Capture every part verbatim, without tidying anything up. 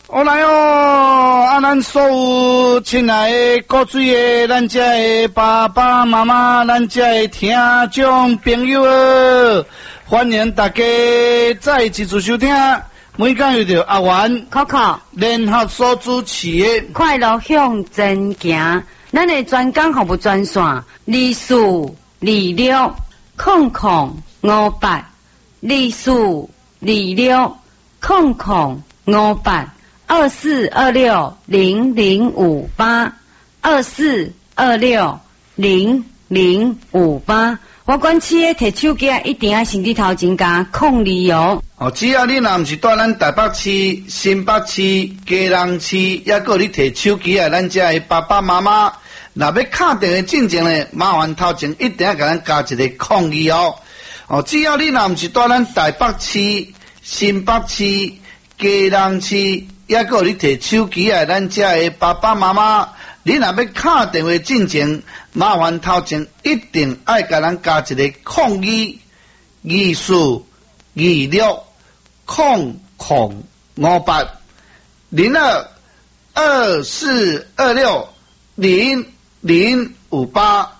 我来哦！啊，咱所有亲爱的各水的，咱遮的爸爸妈妈，咱遮的听众朋友啊，欢迎大家再一次收听。每天有着阿元、 Coco 联合所主持的快乐向前行，咱的专讲服务专线：二四二六空空五八，二四二六空空五八。二四二六零零五八，二四二六零零五八。我管企业摕手机啊，一定要先伫头前加控理哦。 哦，只要你若毋是住咱台北市、新北市、基隆市，抑个你摕手机啊，咱遮的爸爸妈妈，若要敲电话进前咧，麻烦头前一定要甲咱加一个控理哦。哦，只要你若毋是住咱台北市、新北市、基隆市。抑个你摕手机啊，咱遮的爸爸妈妈，你若要敲电话进前，麻烦头前一定爱甲咱加一个空二二四二六空空五八零二二四二六零零五八。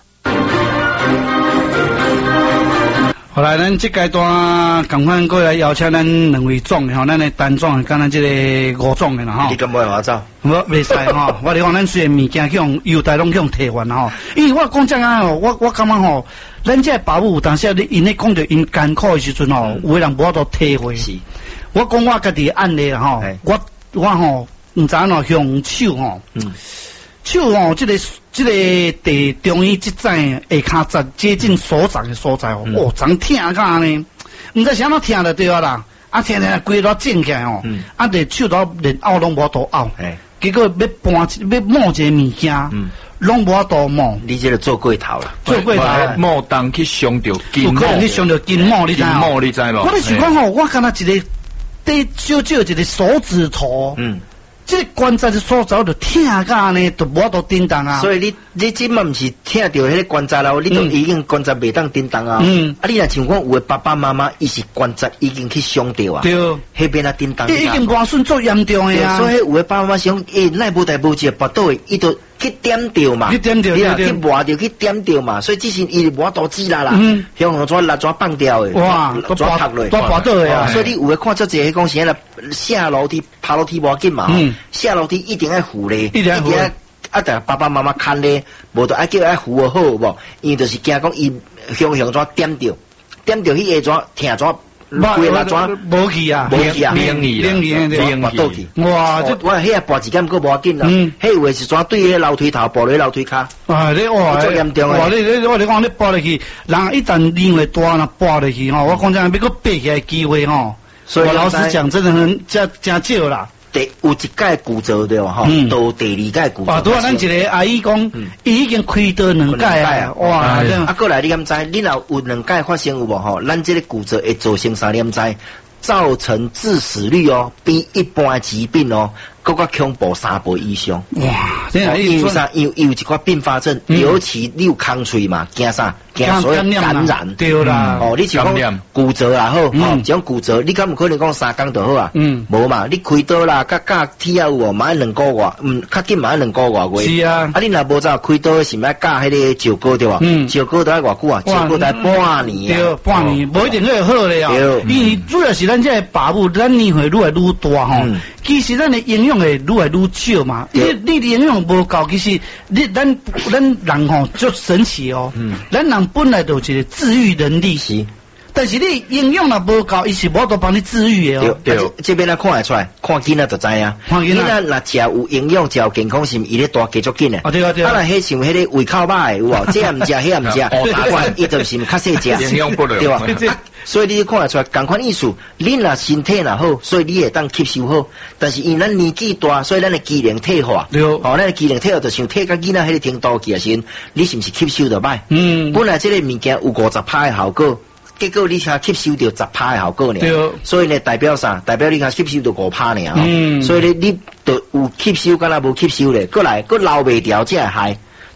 后来，咱这阶段赶快过来邀请咱两位总吼，咱的单总跟咱这个吴总的啦吼。 你敢不会走？ 我袂使吼，我哋讲咱虽然物件向优待拢向退还吼，因为我讲这样吼，我我感觉吼，咱这爸母有当时你因咧讲着因艰苦的时阵吼，有的人无法度体会。是，我讲我家己案例吼，我我吼唔知喏向手吼。嗯。手吼，这个这个地中医这站下骹十接近手掌的所在哦，嗯、哦，怎疼甲呢？唔知啥物疼就对啊啦，啊，天天规都整起来哦，嗯、啊，连手都连拗拢无度拗，结果要搬要摸一个物件，嗯，拢无度摸。 你这个做过头啦， 做过头， 摸当去伤着筋， 有可能去伤着筋膜，你知筋膜你知无？ 我咧想讲吼，我敢若一个得少少一个手指头，嗯。这个关节的所在就疼甲呢，就无度叮当啊。 所以你你即嘛毋是疼到迄个关节咯，你都已经关节袂当叮当啊。嗯。啊，你若像讲有的爸爸妈妈，伊是关节已经去伤到啊。对。迄边啊叮当。 伊已经磨损足严重的啊。 所以有的爸爸妈妈想，诶，奈无代无志跋倒的，伊就去点着嘛。 去点着。 你啊去磨着去点着嘛，所以之前伊无多指啦啦。嗯。向红纸蜡纸放掉的。哇， 都拔落，都拔倒的啊。 所以你有的看足济，迄讲是啦，下楼梯、爬楼梯无要紧嘛。嗯。下楼梯一定要扶咧，一定要扶啊！啊，但爸爸妈妈看咧，无就爱叫爱扶好无，因为就是惊讲伊向向怎点着，点着迄个怎疼怎，规个怎无去啊， 无去啊， 冷去，冷去， 冷拔倒去。 哇！这我迄个拔一间个无要紧啦，迄有诶是怎对迄楼梯头拔落楼梯骹。 啊！你哇！ 最严重诶！ 哇！你你我你讲你拔落去，人一旦年岁大啦，拔落去吼，我讲真，要个爬起来机会吼，所以老实讲，真的很真真少啦。 第有一届骨折对吧？吼，到第二届骨折。 啊，拄啊，咱一个阿姨讲，伊已经开刀两届啊，哇！ 啊，过来你敢知？你若有两届发生有无？吼，咱这个骨折会造成啥？你敢知？造成致死率哦，比一般疾病哦，更加恐怖三倍以上。哇！因为啥？有有一寡并发症，尤其你有空喙嘛，惊啥？惊所谓感染。 对啦。 哦，你像讲骨折也好，哦，这种骨折，你敢有可能讲三工就好啊？嗯。无嘛，你开刀啦，甲甲铁啊有无？嘛要两个月，嗯，较紧嘛要两个月月。 是啊。 啊，你若无走开刀，是咪甲迄个石膏对吧？嗯。石膏都要偌久啊？石膏都要半年啊。 对，半年，无一定会好咧啊。对。因为主要是咱这爸母，咱年岁愈来愈大吼，其实咱的营养会愈来愈少嘛。你你营养无够，其实你咱咱人吼足神奇哦。嗯。咱人本来就有一个治愈能力，是，但是你营养若无够，伊是无法度帮你治愈的哦。 对对，这边啊看会出来，看囡仔就知啊。看囡仔若食有营养、食有健康，是伊咧大加足紧诶。哦对啊对啊。啊若迄像迄个胃口歹有无？这也毋食，迄也毋食，打怪伊就是较细食， 营养不良， 对吧？所以你看会出来，共款意思。你若身体若好，所以你会当吸收好。但是因咱年纪大，所以咱的机能退化。对。哦，咱的机能退化就像退甲囡仔迄个程度去啊先，你是毋是吸收得歹？嗯。本来这个物件有五十趴的效果。结果你才吸收到十趴的效果呢，所以呢代表啥？代表你才吸收到五趴呢。嗯，所以呢你就有吸收，敢若无吸收咧，过来，搁留袂掉，才会害。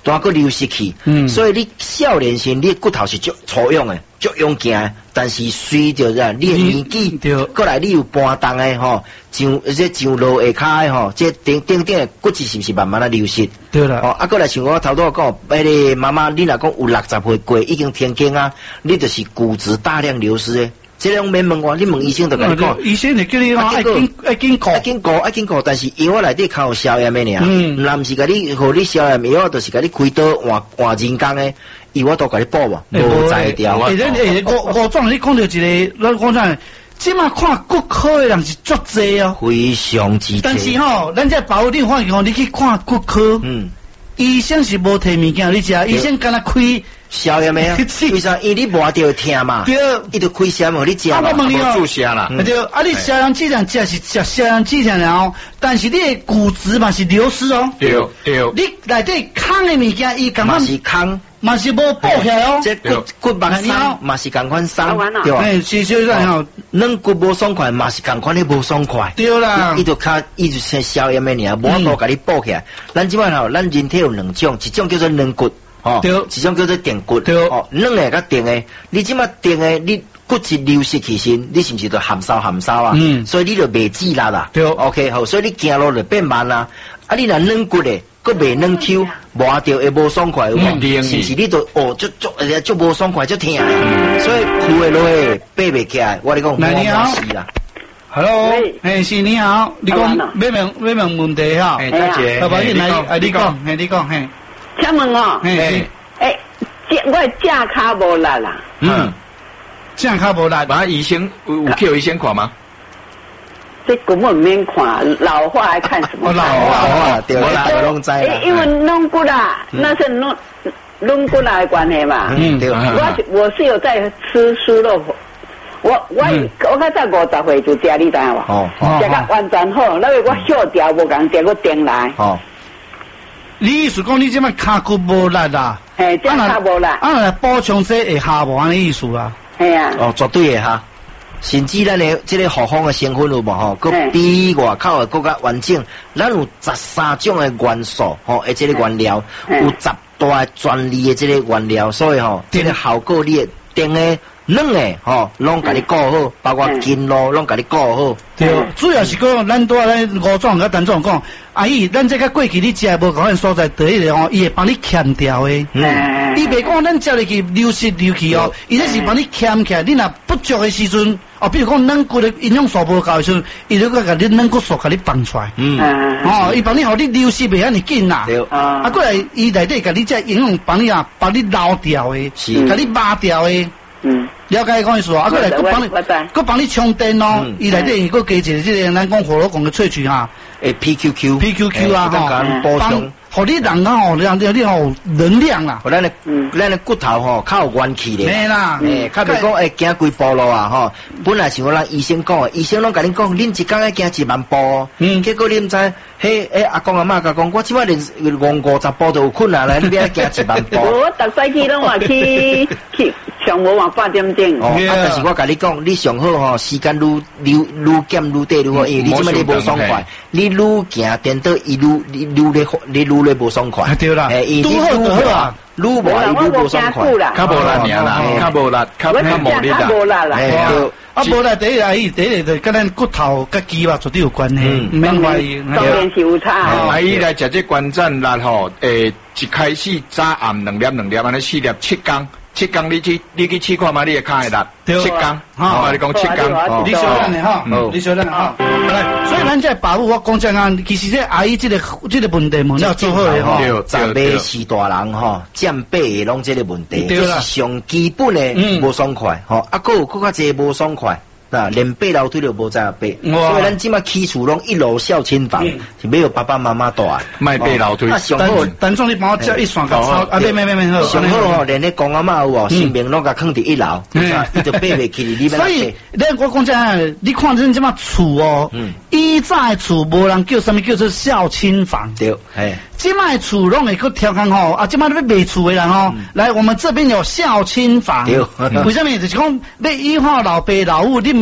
大个流失去。 嗯， 所以你少年时你骨头是足粗勇的，足勇健的，但是随着啊你的年纪， 对， 过来你有搬动的吼，上这上路下骹的吼，这顶顶顶的骨质是不是慢慢啊流失？ 对啦。 哦，啊，过来像我头拄讲，迄个妈妈，你若讲有六十岁过，已经天经啊，你就是骨质大量流失的。这种免问我，你问医生就跟你讲， 医生就叫你讲爱紧爱紧顾， 爱紧顾，爱紧顾，但是药内底靠消炎的尔，嗯，那毋是甲你，互你消炎药，就是甲你开刀换换人工的，伊我都甲你补无，无在掉。 诶，咱诶，我我总你讲到一个，咱讲啥？即马看骨科的人是足济哦， 非常之济。 但是吼，咱这保你发现吼，你去看骨科，嗯，医生是无摕物件你食，医生干那开。 消炎的啊？为啥？因为你摸到疼嘛，对，伊就开消炎，你食嘛， 无注射啦。 对，啊，你消炎剂量食是食消炎剂量然后，但是你的骨质嘛是流失哦。 对对。 你内底空的物件，伊感觉嘛是空， 嘛是无补起来哦。 这骨骨绑伤嘛是共款伤，对吧？ 哎，是是这样。 软骨无爽快嘛是共款的无爽快。 对啦。 伊就较伊就像消炎的尔，无多甲你补起来。咱即摆吼，咱人体有两种，一种叫做软骨。哦，对，一种叫做定骨，对，哦，软的甲定的，你即马定的，你骨质流失起身，你是毋是就含烧含烧啊？嗯，所以你就袂止力啦，对 ，OK， 好，所以你行路就变慢啦。啊，你若软骨的，佫袂软 Q， 摸着会无爽快，有无？是毋是你就哦，足足而且足无爽快，足疼的，所以扶的落去爬袂起来，我你讲， 你好是啦 ，Hello，哎，是你好，你讲要问要问问题哈？ 哎，大姐， 好吧，你来，哎，你讲，哎，你讲，嘿。 请问哦， 诶诶，我正骹无力啦。 嗯，正骹无力， 把医生有有叫医生看吗？ 这根本免看，老化还看什么？ 老化， 对啦，拢知啦。 因为软骨啦，那是软软骨啦的关系嘛。 嗯，对。 我我是有在吃酥肉，我我我较早五十岁就食，你知影无？哦，食到完全好，那个我小条无共调个定来。哦。 你意思讲你即摆骹骨无力啦？ 嘿，正骹无力。 啊，来补充这会下无安尼意思啊？ 系啊。 哦，绝对会哈。甚至咱的这个护方的成分有无吼？佮比外口的更加完整。咱有十三种的元素吼，而这个原料有十大专利的这个原料，所以吼，这个效果你定的。软的吼，拢甲你顾好，包括筋络，拢甲你顾好。 对，主要是讲咱拄啊咱吴总甲陈总讲，阿姨，咱这个过去你食无共款所在，第一个吼，伊会帮你欠掉的。嗯。伊袂讲咱食入去流失流去哦，伊这是帮你欠起来。你若不足的时阵，哦，比如讲软骨的营养素无够的时阵，伊就甲你软骨素甲你放出来。嗯。哦，伊帮你互你流失袂遐尼紧啦。对。啊，过来伊内底甲你这营养帮你啊，帮你捞掉的，是，甲你抹掉的。嗯，了解讲意思啊，啊，过来佮帮你，佮帮你充电咯。伊内底佮加一个即个咱讲火罗讲嘅萃取哈， 诶 P Q Q，P Q Q 啊，吼，帮，互你人啊吼，让你吼能量啦， 互咱的，咱的骨头吼较有元气咧。 嘿啦， 诶，较袂讲会行几步路啊吼。本来像我咱医生讲，医生拢甲恁讲，恁一工要行一万步，嗯，结果恁知，迄诶阿公阿嬷甲讲，我即摆连五五十步都有困难咧，你要行一万步。 我逐赛季拢话去去。上无话八点钟。 哦，啊，但是我甲你讲，你上好吼，时间愈愈愈减愈短愈好，因为你即摆你无爽快，你愈行颠倒，伊愈愈愈咧你愈咧无爽快。 对啦， 诶，愈好愈好啊，愈无愈无爽快。 较无力尔啦，较无力，较较无力啦。 诶，啊，无力第一啊，伊第一就甲咱骨头甲肌肉绝对有关系，唔免怀疑。 当然是有差。 啊，伊来食这关键力吼，诶，一开始早暗两粒两粒，安尼四粒七工。七工你去你去试看嘛，你会骹会力。七工，我你讲七工， 你小咱的哈，你小咱的哈。来，所以咱这保护我讲真啊，其实这阿姨这个这个问题问了做好的吼， 长辈是大人吼，占背的拢这个问题，这是上基本的无爽快吼，啊，佫有佫较济无爽快。啊，连爬楼梯都无在爬，所以咱即马起厝拢一楼孝亲房，是没有爸爸妈妈住啊， 卖爬楼梯。 啊，上好，等总你帮我叫一双个超，啊，没没没没好， 上好吼，连咧公阿嬷有哦，性命拢甲放伫一楼，伊就爬袂起，你所以，咱我讲真，你看恁即马厝哦，以前厝无人叫什么叫做孝亲房， 对，嘿。 即卖厝拢会去调侃吼，啊，即卖要卖厝的人吼，来我们这边有孝亲房，为什么？就是讲要依靠老爸老母，你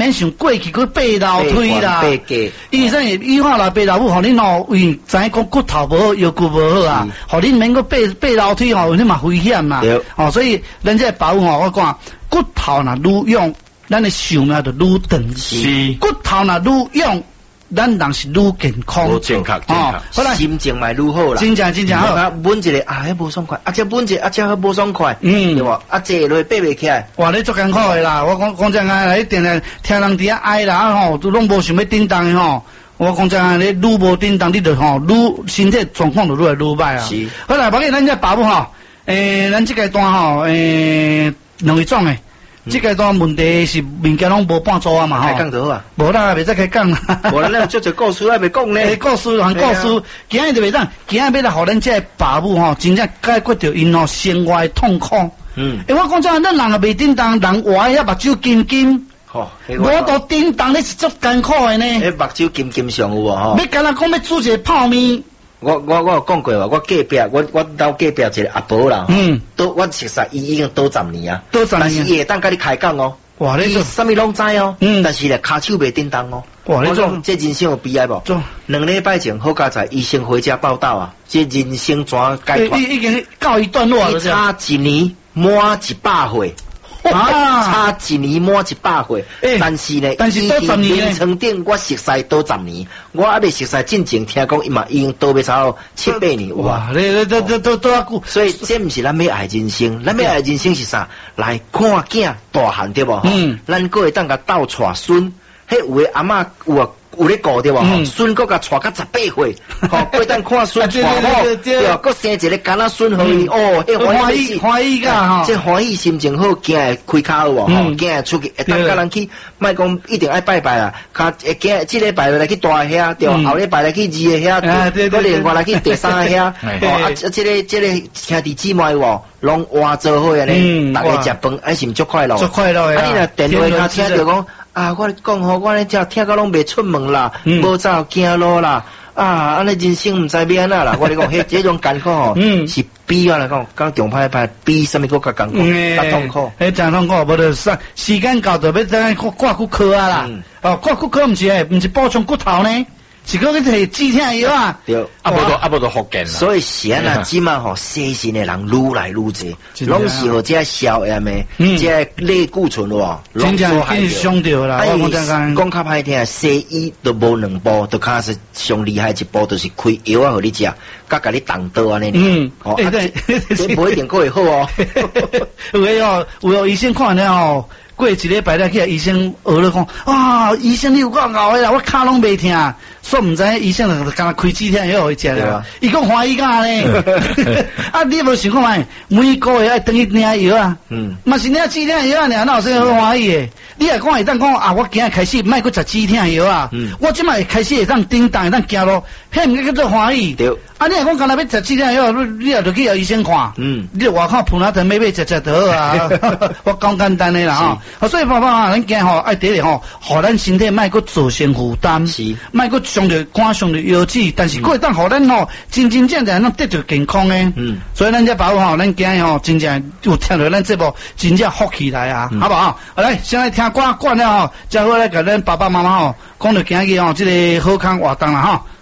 免想过去去爬楼梯啦。伊说以后来爬楼梯，互恁吼为知影讲骨头无好，腰骨无好啊，互恁免个爬爬楼梯吼，你嘛危险嘛。哦，所以咱这保护吼，我讲骨头若愈用，咱的寿命就愈长。是。骨头若愈用。咱人是愈健康， 愈健康，健康，好啦，心情嘛愈好啦， 真正真正好。 啊，稳一个啊，迄无爽快，啊，这稳一个啊，这好无爽快，嗯，对无？啊，坐落爬袂起来， 哇，你足艰苦的啦！我讲讲真个，一定来听人伫遐哀啦，啊吼，都拢无想要叮当的吼。我讲真个，你愈无叮当，你就吼愈身体状况就愈来愈歹啊。是，好啦，包括咱这爸母吼，诶，咱这个段吼，诶，两位种诶。这个段问题是物件拢无半做啊嘛吼， 开讲就好啊， 无啦，袂使开讲啦。 无咱有足侪故事还袂讲呢， 故事还故事，今日就袂当，今日要来互咱这爸母吼，真正解决掉因吼生活的痛苦。嗯，诶，我讲真，咱人也袂叮当，人活遐目睭金金，吼，我都叮当，你是足艰苦的呢。 诶，目睭金金上有啊吼。 要干那讲要煮一个泡面。 我我我有讲过话，我隔壁我我到隔壁一个阿婆啦，嗯，都我熟悉伊已经多十年啊，多十年，但是伊会当甲你开讲哦，哇，你做啥物拢知哦，嗯，但是咧骹手袂叮当哦，哇，你种这人生有悲哀无？两礼拜前好佳在医生回家报道啊，这人生怎解脱？ 已已经告一段落了， 差一年满一百岁。啊，差一年满一百岁，欸、但是呢， 但是多十年名称顶我熟悉多十年，我还未熟悉进前听讲伊嘛已经多要超七八年。 哇，你你都都都多啊久， 所以这毋是咱要爱人生，咱要爱人生是啥？来看囝大汉对无？嗯，咱个会当甲斗带孙，迄有诶阿嬷有啊。有咧顾对无？孙佫甲带到十八岁，吼，过当看孙带好，对啊，佫生一个囡仔孙互伊，哦，迄欢喜欢喜噶吼， 这欢喜心情好，囝会开骹好无？吼，囝会出去，会当甲人去，莫讲一定爱拜拜啦，卡会囝即礼拜来去大遐，对，后礼拜来去二个遐，佫另外来去第三个遐，哦，啊，即个即个兄弟姊妹无，拢活做好安尼，逐个食饭，还是毋足快乐， 足快乐啊！你若电话卡听着讲。啊！我讲吼，我咧只听到拢袂出门啦，无走行路啦，啊！安尼人生毋知要安那啦。我咧讲，迄这种艰苦吼，是比我来讲，讲重歹歹，比什么更加艰苦、较痛苦。 迄真痛苦，无就时时间到就要再挂骨科啊啦。哦，挂骨科毋是诶，毋是补充骨头呢。是讲去摕止痛药啊， 对， 啊无都啊无都福建啦。 所以是啊，那即马吼，细心的人愈来愈多，拢是互这消炎的，这类固醇咯， 拢做害着。 啊，我讲讲较歹听，西医都无两步，都较是上厉害一步，就是开药啊，互你食，甲甲你动刀安尼。嗯，哦，啊，这无一定会好哦。 有诶哦，有医生看了吼。过一礼拜咧，去医生学了讲，啊，医生你有够熬的啦，我骹拢袂痛，说毋知医生就干开止痛药互伊食了，伊讲欢喜甲呢，啊，你无想看觅，每个月爱等去领药啊，嗯，嘛是领止痛药啊，哪有啥好欢喜的？你若讲会当讲啊，我今日开始莫搁食止痛药啊，嗯，我即摆开始会当叮当会当行路，迄毋叫做欢喜。对，啊，你若讲干那要食止痛药，你若就去找医生看，嗯，你外口普拿疼买买食食就好啊，我讲简单的啦吼。啊，所以爸爸啊，咱今吼爱第一吼，互咱身体莫搁造成负担，是，莫搁上着赶上着药剂，但是过会当互咱吼真真正正能得到健康诶。嗯，所以咱这爸爸吼，咱今日吼真正有听到咱节目，真正福起来啊，好不好？好来，先来听歌，歌了吼，再好来甲咱爸爸妈妈吼讲着今日吼，这个好康活动啦吼。